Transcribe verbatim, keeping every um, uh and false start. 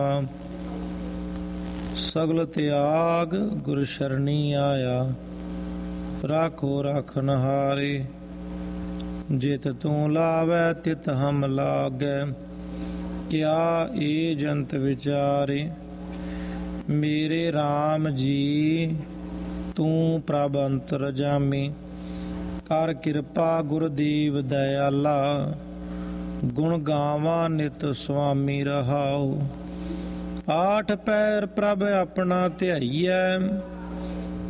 ਸਗਲ ਤਿਆਗ ਗੁਰ ਸ਼ਰਣੀ ਆਇਆ, ਰਾਖੋ ਰਾਖਨ ਹਾਰੇ। ਜਿਤ ਤੂੰ ਲਾਵੈ ਤਿਤ ਹਮ ਲਾਗੈ, ਕਿਆ ਏ ਜੰਤ ਵਿਚਾਰੇ। ਮੇਰੇ RAM ਜੀ ਤੂੰ ਪ੍ਰਭ ਅੰਤਰ ਜਾਮੀ, ਕਰ ਕਿਰਪਾ ਗੁਰਦੀਵ ਦਇਆਲਾ। ਗੁਣ ਗਾਵਾਂ ਨਿਤ ਸੁਆਮੀ ਰਹਾਉ, ਆਠ ਪੈਰ ਪ੍ਰਭ ਆਪਣਾ ਧਿਆਈਐ।